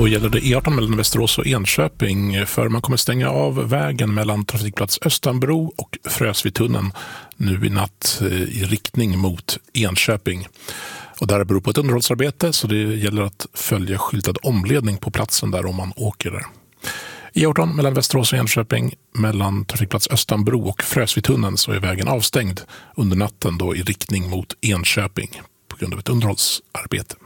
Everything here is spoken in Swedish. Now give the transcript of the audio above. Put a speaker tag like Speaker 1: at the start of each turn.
Speaker 1: Då gäller det E18 mellan Västerås och Enköping, för man kommer stänga av vägen mellan trafikplats Östanbro och Frösvitunneln nu i natt i riktning mot Enköping. Och där beror på ett underhållsarbete, så det gäller att följa skyltad omledning på platsen där om man åker där. E18 mellan Västerås och Enköping, mellan trafikplats Östanbro och Frösvitunneln, så är vägen avstängd under natten då i riktning mot Enköping på grund av ett underhållsarbete.